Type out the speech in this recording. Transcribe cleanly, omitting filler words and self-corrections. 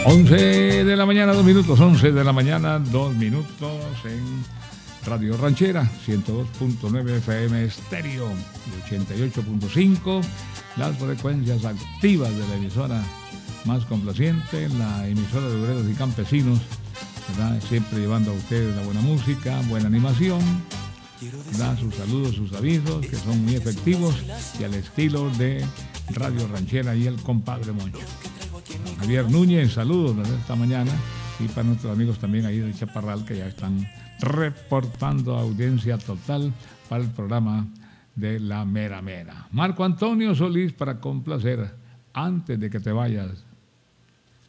11 de la mañana, 2 minutos, 11 de la mañana, 2 minutos en Radio Ranchera, 102.9 FM estéreo y 88.5, las frecuencias activas de la emisora más complaciente, la emisora de obreros y campesinos, ¿verdad? Siempre llevando a ustedes la buena música, buena animación, ¿verdad? Sus saludos, sus avisos, que son muy efectivos y al estilo de Radio Ranchera y el compadre Moncho. Javier Núñez, saludos desde esta mañana, y para nuestros amigos también ahí de Chaparral que ya están reportando audiencia total para el programa de La Mera Mera. Marco Antonio Solís, para complacer, antes de que te vayas,